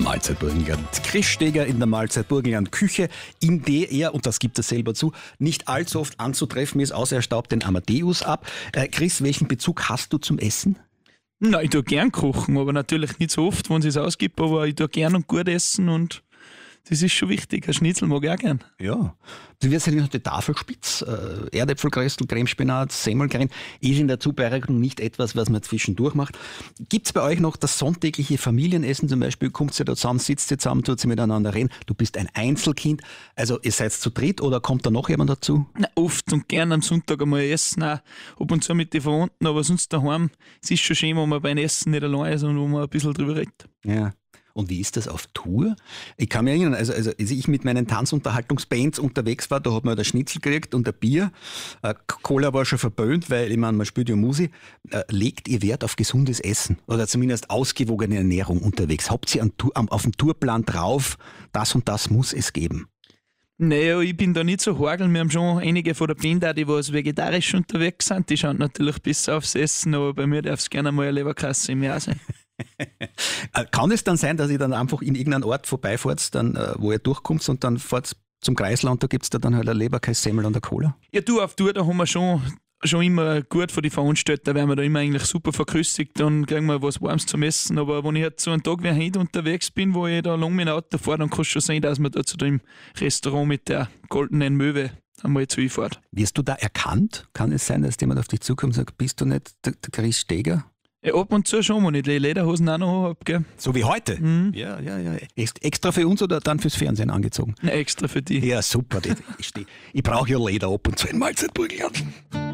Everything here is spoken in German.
Mahlzeit Burgenland. Chris Steger in der Mahlzeit Burgenland Küche, in der er, und das gibt er selber zu, nicht allzu oft anzutreffen ist, außer er staubt den Amadeus ab. Chris, welchen Bezug hast du zum Essen? Na, ich tue gern kochen, aber natürlich nicht so oft, wenn es es ausgibt, aber ich tue gern und gut essen und das ist schon wichtig. Ein Schnitzel mag ich auch gern. Ja. Du wirst ja noch die Tafelspitz, Erdäpfelkröstel, Cremespinat, Semmelkrein, ist in der Zubereitung nicht etwas, was man zwischendurch macht. Gibt es bei euch noch das sonntägliche Familienessen zum Beispiel? Kommt ihr da zusammen, sitzt ihr zusammen, tut ihr miteinander reden? Du bist ein Einzelkind, also ihr seid zu dritt oder kommt da noch jemand dazu? Na, oft und gern am Sonntag einmal essen, auch ab und zu mit den Verwandten, aber sonst daheim. Es ist schon schön, wenn man beim Essen nicht allein ist und wo man ein bisschen drüber redet. Ja. Und wie ist das auf Tour? Ich kann mich erinnern, also als ich mit meinen Tanzunterhaltungsbands unterwegs war, da hat man ein Schnitzel gekriegt und ein Bier. Cola war schon verböhnt, weil ich meine, man spielt ja Musik. Legt ihr Wert auf gesundes Essen oder zumindest ausgewogene Ernährung unterwegs? Habt ihr auf dem Tourplan drauf, das und das muss es geben? Naja, ich bin da nicht so horgeln. Wir haben schon einige von der Band auch, die was vegetarisch unterwegs sind. Die schauen natürlich besser aufs Essen, aber bei mir darf es gerne mal eine Leberkasse im Jahr sein. Kann es dann sein, dass ihr dann einfach in irgendeinen Ort vorbeifahrt, dann, wo ihr durchkommt und dann fahrt zum Kreisland, da gibt es da dann halt eine Leberkässemmel und eine Cola? Ja, du, auf Tour, da haben wir schon immer gut von den Veranstaltern, werden wir da immer eigentlich super verköstigt, dann kriegen wir was Warmes zum Essen, aber wenn ich halt so einen Tag wie heute unterwegs bin, wo ich da lang mit dem Auto fahre, dann kann es schon sein, dass man da zu dem Restaurant mit der goldenen Möwe einmal zu fährt. Wirst du da erkannt? Kann es sein, dass jemand auf dich zukommt und sagt, bist du nicht der Chris Steger? Ja, ab und zu schon, wenn ich die Lederhosen auch noch habe, gell? So wie heute? Mhm. Ja. Extra für uns oder dann fürs Fernsehen angezogen? Na, extra für dich. Ja, super. Ich brauche ja Leder ab und zu in Mahlzeit Burgenland.